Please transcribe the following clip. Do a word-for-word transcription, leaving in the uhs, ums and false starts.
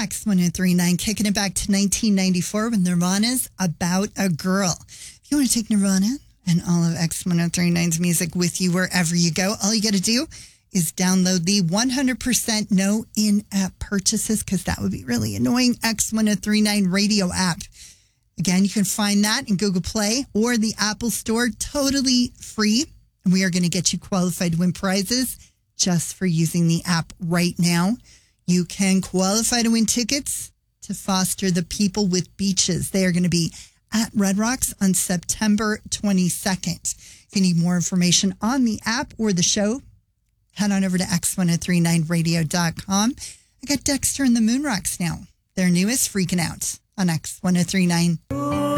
X ten thirty-nine, kicking it back to nineteen ninety-four with Nirvana's About a Girl. If you want to take Nirvana and all of X ten thirty-nine's music with you wherever you go, all you got to do is download the one hundred percent no in-app purchases, because that would be really annoying, X ten thirty-nine radio app. Again, you can find that in Google Play or the Apple Store, totally free. And we are going to get you qualified to win prizes just for using the app right now. You can qualify to win tickets to Foster the People with Beaches. They are going to be at Red Rocks on September twenty-second. If you need more information on the app or the show, head on over to X ten thirty-nine radio dot com. I got Dexter and the Moon Rocks now. Their newest, Freaking Out, on X ten thirty-nine.